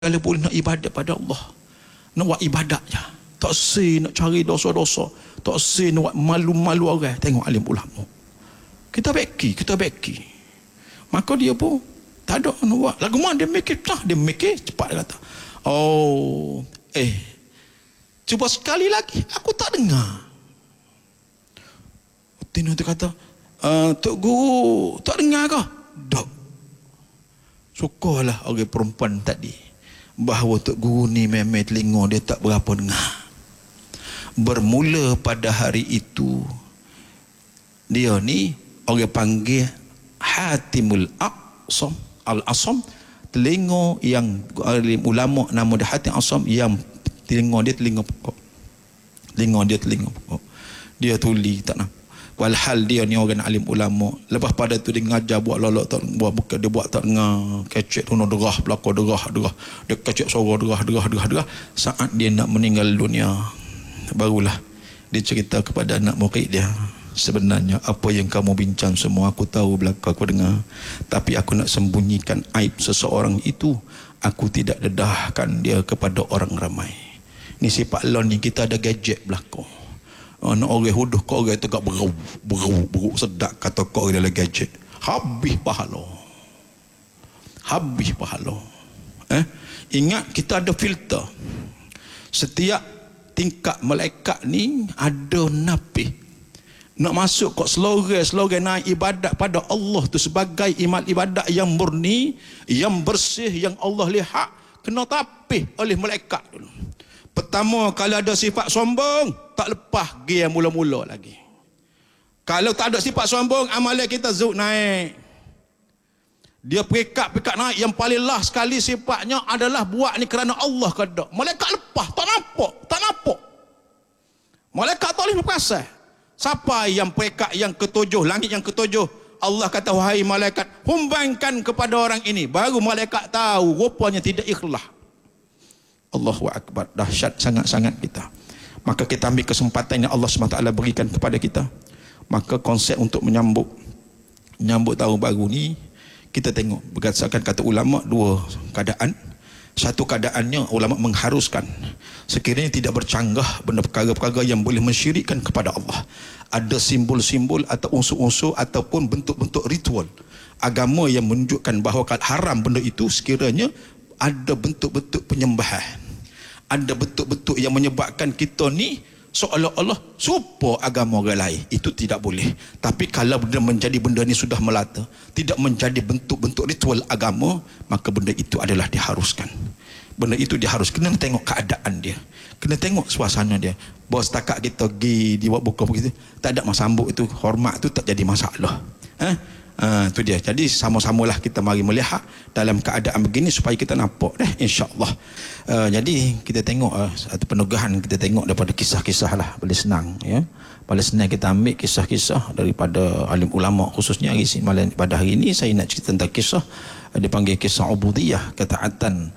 Kalau boleh nak ibadat pada Allah, nak buat ibadat je, tak si nak cari dosa-dosa, tak si nak buat malu-malu orang. Tengok alim ulama, kita beki, maka dia pun tak ada nak buat lagu mana. Dia mikir cepat. Dia kata, oh cuba sekali lagi, aku tak dengar. Tino tu kata, Tok Guru tak dengar kah? Tak. Syukurlah orang perempuan tadi bahawa Tok Guru ni memang telinga dia tak berapa dengar. Bermula pada hari itu, dia ni orang panggil Hatimul Aqsam, Al-Asam, telinga yang ulama nama dia Hatim Asam, yang telinga dia telinga pokok. Dia tuli tak nampak. Walhal dia ni orang alim ulama. Lepas pada tu dia ngajar buat lolok tak buat buka, dia buat tak dengar, kecek tu derah belaka derah. Dia kecek suara derah. Saat dia nak meninggal dunia, barulah dia cerita kepada anak murid dia, sebenarnya apa yang kamu bincang semua aku tahu, belaka aku dengar, tapi aku nak sembunyikan aib seseorang itu. Aku tidak dedahkan dia kepada orang ramai. Ni sifat lon ni, kita ada gadget belaka. Nak orang huduh kau orang tegak berau sedap kata kau orang dalam gadget, habis pahala. Ingat kita ada filter. Setiap tingkat malaikat ni ada napih. Nak masuk kok slogan naik ibadat pada Allah tu sebagai ibadat yang murni, yang bersih, yang Allah lihat, kena tapih oleh malaikat dulu. Pertama, kalau ada sifat sombong, tak lepas pergi yang mula-mula lagi. Kalau tak ada sifat sombong, amalan kita zuk naik. Dia pekat naik. Yang paling last sekali sifatnya adalah buat ni kerana Allah kedak. Malaikat lepas, tak nampak. Malaikat tak boleh berkuasa. Siapa yang pekat yang ketujuh, langit yang ketujuh, Allah kata, wahai malaikat, humbangkan kepada orang ini. Baru malaikat tahu rupanya tidak ikhlas. Allahu Akbar, dahsyat sangat-sangat kita. Maka kita ambil kesempatan yang Allah SWT berikan kepada kita. Maka konsep untuk menyambut tahun baru ni, kita tengok berdasarkan kata ulama dua keadaan. Satu keadaannya ulama mengharuskan sekiranya tidak bercanggah benda perkara-perkara yang boleh mensyirikkan kepada Allah. Ada simbol-simbol atau unsur-unsur ataupun bentuk-bentuk ritual agama yang menunjukkan bahawa haram benda itu, sekiranya ada bentuk-bentuk penyembahan, ada bentuk-bentuk yang menyebabkan kita ni seolah-olah serupa agama orang lain, itu tidak boleh. Tapi kalau benda menjadi benda ni sudah melata, tidak menjadi bentuk-bentuk ritual agama, maka benda itu adalah diharuskan. Benda itu diharus. Kena tengok keadaan dia, kena tengok suasana dia. Bahawa setakat kita pergi dibuat buka begitu, tak ada sambut itu, hormat itu tak jadi masalah. Itu dia. Jadi sama-samalah kita mari melihat dalam keadaan begini supaya kita nampak insya-Allah. Jadi kita tengok satu penugahan, kita tengok daripada kisah-kisah lah, paling senang ya. Paling senang kita ambil kisah-kisah daripada alim ulama, khususnya pada hari ini saya nak cerita tentang kisah dipanggil kisah ubudiyah, ketaatan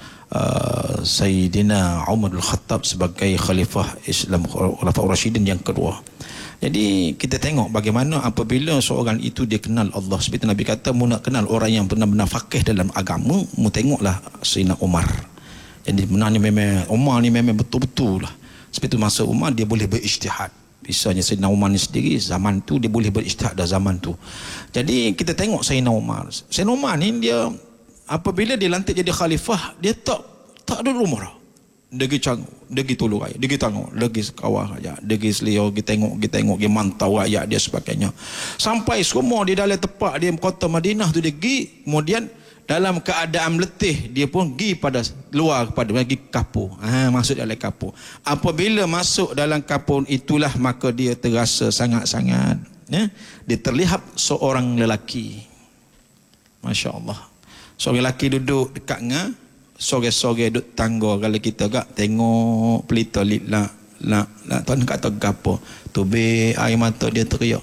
Sayyidina Umar Al-Khattab sebagai khalifah Islam, Khulafaur Rasyidin yang kedua. Jadi kita tengok bagaimana apabila seorang itu dia kenal Allah. Seperti Nabi kata, mu nak kenal orang yang benar-benar faqih dalam agama, mu tengoklah Sayyidina Umar. Jadi benarnya memang Umar ni memang betul-betul lah. Seperti masa Umar dia boleh berijtihad. Misalnya Sayyidina Umar ni sendiri zaman tu dia boleh berijtihad dah zaman tu. Jadi kita tengok Sayyidina Umar. Sayyidina Umar ni dia apabila dia lantik jadi khalifah, dia tak ada rumah dah. Dia pergi canggung, dia pergi tolong rakyat, dia pergi tanggung, dia pergi kawal rakyat, dia pergi selio, dia tengok, dia mantau rakyat dia sebagainya. Sampai semua di dalam tempat dia kota Madinah tu dia pergi, kemudian dalam keadaan letih dia pun pergi pada luar, pergi kapur. Masuk dalam kapur. Apabila masuk dalam kapur itulah maka dia terasa sangat-sangat dia terlihat seorang lelaki. Masya-Allah. Seorang lelaki duduk dekat dengan sore-sore duduk tangga. Kalau kita gak tengok pelita nak tuan kata gapo tubik air mata dia teriak.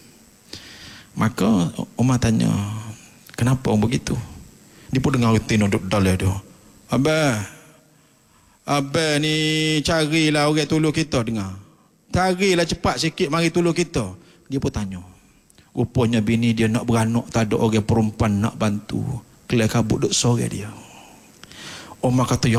Maka Umar tanya, kenapa begitu? Dia pun dengar rutin duduk dalam dia. Abang ni carilah orang tolong kita, dengar. Carilah cepat sikit mari tolong kita. Dia pun tanya. Rupanya bini dia nak beranak, tak ada orang perempuan nak bantu. Kelai kabut duduk sore dia. Umar kata, ya